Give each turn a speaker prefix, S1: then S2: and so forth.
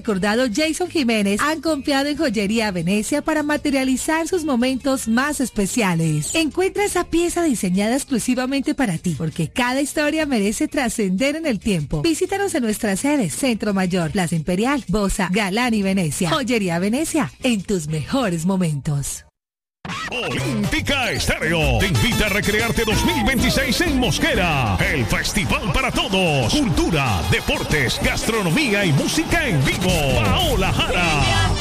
S1: recordado Jason Jiménez han confiado en Joyería Venecia para materializar sus momentos más especiales. Encuentra esa pieza diseñada exclusivamente para ti, porque cada historia merece trascender en el tiempo. Visítanos en nuestras sedes Centro Mayor, Plaza Imperial, Bosa, Galán y Venecia. Joyería Venecia, en tus mejores momentos.
S2: Olímpica Estéreo te invita a recrearte 2026 en Mosquera, el festival para todos, cultura, deportes, gastronomía y música en vivo. Paola Jara,